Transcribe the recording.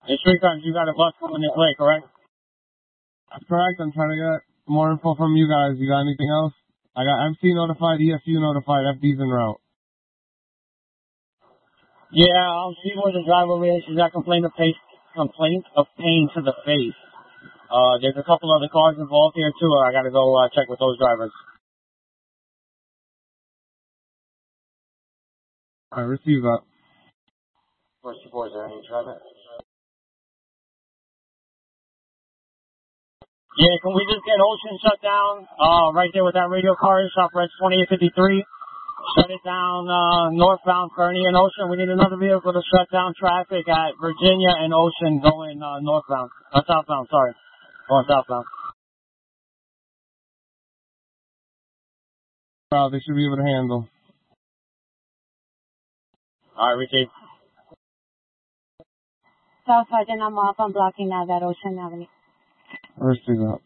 Hey, Streetcars, you got a bus coming this way, correct? That's correct. I'm trying to get more info from you guys. You got anything else? I got MC notified, EFU notified, FD's en route. Yeah, I'll see where the driver is. She's got complaint of pain to the face. There's a couple other cars involved here too. I gotta go check with those drivers. I receive that. First support, is there any driver? Yeah, can we just get Ocean shut down? Right there with that radio car, shop red 2853. Shut it down, northbound Kearney and Ocean. We need another vehicle to shut down traffic at Virginia and Ocean going, northbound. Southbound, sorry. Going southbound. Wow, they should be able to handle. Alright, receive. South Sergeant, I'm off. I'm blocking now that Ocean Avenue. I receive that.